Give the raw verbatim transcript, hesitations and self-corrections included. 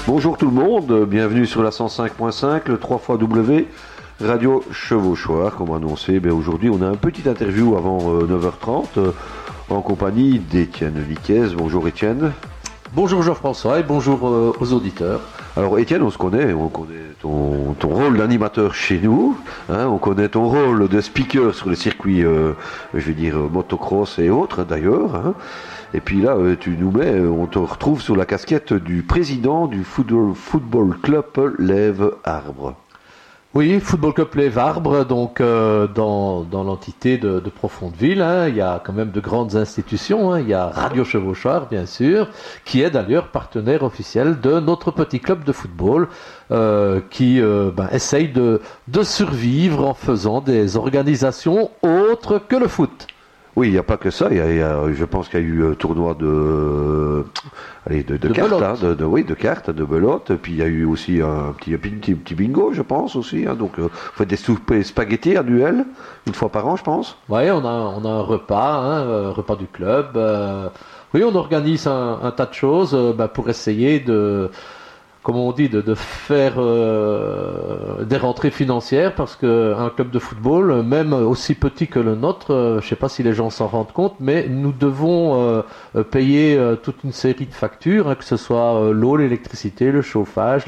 Bonjour tout le monde, bienvenue sur la cent cinq point cinq, le trois fois W Radio Chevauchoir. Comme annoncé, ben aujourd'hui on a un petit interview avant euh, neuf heures trente euh, en compagnie d'Étienne Niquez. Bonjour Étienne. Bonjour Jean-François et bonjour euh, aux auditeurs. Alors Étienne, on se connaît, on connaît ton, ton rôle d'animateur chez nous, hein, on connaît ton rôle de speaker sur les circuits, euh, je vais dire motocross et autres d'ailleurs. Hein. Et puis là, euh, tu nous mets, on te retrouve sur la casquette du président du Football, football Club Lève Arbre. Oui, Football Club Lève Arbre, donc euh, dans, dans l'entité de, de Profondeville, hein, il y a quand même de grandes institutions, hein, il y a Radio Chevauchoir bien sûr, qui est d'ailleurs partenaire officiel de notre petit club de football, euh, qui euh, ben, essaye de, de survivre en faisant des organisations autres que le foot. Oui, il n'y a pas que ça. Il y a, il y a, je pense qu'il y a eu un tournoi de, allez, de, de, de cartes, hein, de, de, oui, de cartes, de belote. Puis il y a eu aussi un petit, un petit, petit bingo, je pense aussi. Hein. Donc, euh, vous faites des soupers spaghettis annuels, une fois par an, je pense. Oui, on a, on a un repas, hein, un repas du club. Euh, oui, on organise un, un tas de choses euh, bah, pour essayer de, comme on dit, de, de faire euh, des rentrées financières, parce qu'un club de football, même aussi petit que le nôtre, euh, je ne sais pas si les gens s'en rendent compte, mais nous devons euh, payer euh, toute une série de factures, hein, que ce soit euh, l'eau, l'électricité, le chauffage,